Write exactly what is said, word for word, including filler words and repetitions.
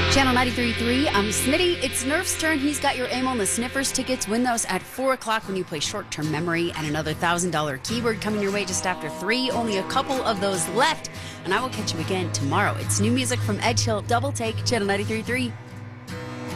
Channel ninety-three point three, I'm Smitty. It's Nerf's turn. He's got your aim on the Sniffers tickets. Win those at four o'clock when you play short-term memory, and another one thousand dollars keyword coming your way just after three. Only a couple of those left, and I will catch you again tomorrow. It's new music from Edge Hill, Double Take, Channel ninety-three point three.